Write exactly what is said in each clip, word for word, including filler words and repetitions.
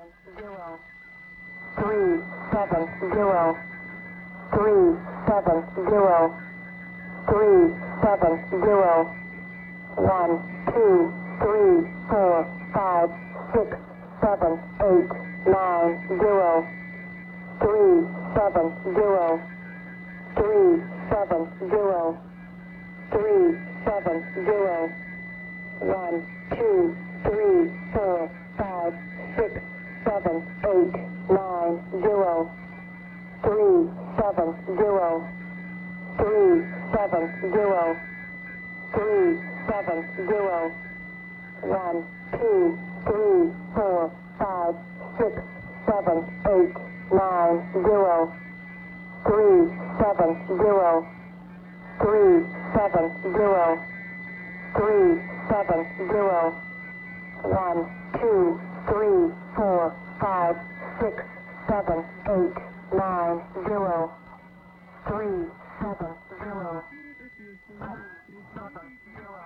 zero, three, seven, zero, three, seven, zero, three, seven, zero, one, two, three, four, five, six, seven, eight, nine, zero, three, seven, zero, three, seven, zero, three, seven, zero, one, two, three, four, five, six, seven, eight, nine, zero, three, seven, zero, three, seven, zero, three, seven, zero, one, two, three, four, five, six, seven, eight, nine, zero, three, seven, zero, three, seven, zero, three, seven, zero, one, two, three, four, five, six, seven, eight, nine, zero, three, seven, zero, three, seven, zero.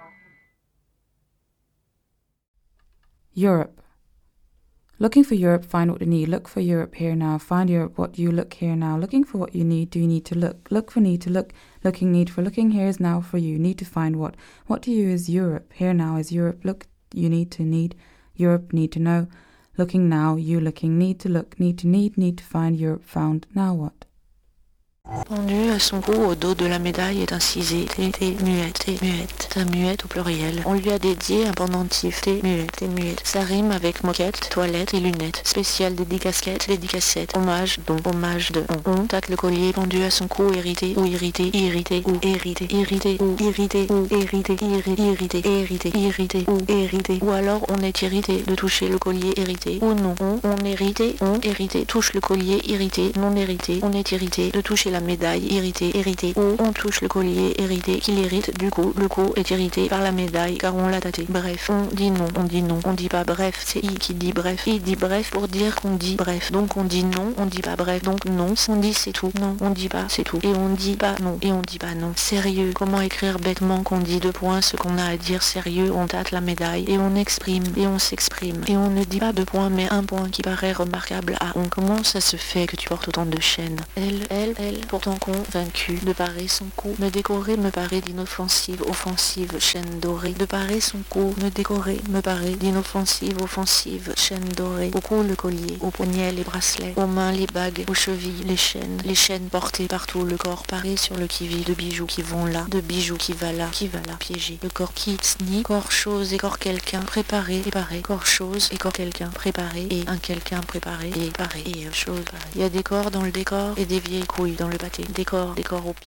Europe. Looking for Europe, find what you need. Look for Europe here now. Find Europe, what you look here now. Looking for what you need, do you need to look? Look for need to look. Looking need for looking here is now for you. Need to find what? What to you is Europe. Here now is Europe. Look, you need to need. Europe, need to know. Looking now, you looking. Need to look. Need to need. Need to find. Europe found. Now what? Pendu à son cou au dos de la médaille est incisé T, T, muette, T, muette, ta muette au pluriel. On lui a dédié un pendentif T, muette, T, muette. Ça rime avec moquette, toilette et lunettes. Spécial dédicasquette, dédicassette. Hommage, don, hommage de on. On tâte le collier pendu à son cou hérité ou irrité, irrité ou hérité, irrité ou irrité ou hérité, irrité, irrité, hérité, irrité ou hérité. Ou alors on est irrité de toucher le collier hérité ou non. On, on hérité, on hérité, touche le collier irrité, non hérité. On est irrité de toucher la médaille irritée, hérité, ou on touche le collier hérité qui l'hérite, du coup le cou est irrité par la médaille car on l'a tâté. Bref, on dit non, on dit non, on dit pas bref, c'est I qui dit bref, I dit bref pour dire qu'on dit bref, donc on dit non, on dit pas bref, donc non, on dit c'est tout, non, on dit pas c'est tout, et on dit pas non, et on dit pas non. Sérieux, comment écrire bêtement qu'on dit deux points ce qu'on a à dire sérieux, on tâte la médaille, et on exprime, et on s'exprime, et on ne dit pas deux points mais un point qui paraît remarquable à on. Comment ça se fait que tu portes autant de chaînes? Elle, elle, elle, pourtant convaincu de parer son cou, me décorer me paraît d'inoffensive, offensive, chaîne dorée. De parer son cou, me décorer me paraît d'inoffensive, offensive, chaîne dorée. Au cou le collier, aux poignets les bracelets, aux mains les bagues, aux chevilles les chaînes, les chaînes portées partout, le corps paré sur le qui-vive, de bijoux qui vont là, de bijoux qui va là, qui va là, piégé. Le corps qui snie, corps chose et corps quelqu'un, préparé et paré, corps chose et corps quelqu'un, préparé et un quelqu'un préparé et paré et chose paré. Il y a des corps dans le décor et des vieilles couilles dans le pâté. Décor, décor au pied.